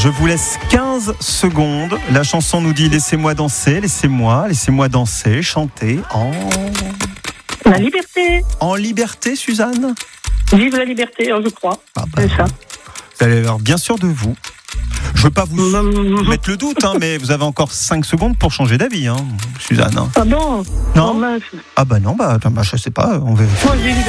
Je vous laisse 15 secondes. La chanson nous dit laissez-moi danser, laissez-moi danser, chanter La liberté. en liberté, Suzanne. Vive la liberté, je crois. C'est ça. Vous allez avoir bien sûr de vous. Je veux pas vous mettre le doute, mais vous avez encore 5 secondes pour changer d'avis, Suzanne. Ah bon? Non. Oh, mince. Ah bah non, je sais pas, on verra. Moi, j'ai